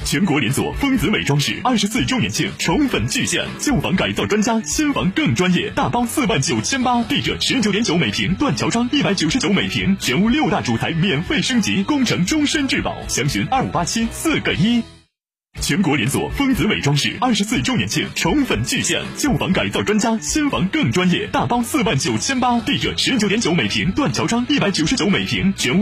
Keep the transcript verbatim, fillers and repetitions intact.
全国连锁丰子美装饰二十四周年庆宠粉巨献，旧房改造专家，新房更专业，大包四万九千八，地热十九点九每平，断桥窗一百九十九每平，全屋六大主材免费升级，工程终身质保，详询二五八七四个一。全国连锁丰子美装饰二十四周年庆宠粉巨献，旧房改造专家，新房更专业，大包四万九千八，地热十九点九每平，断桥窗一百九十九每平，全屋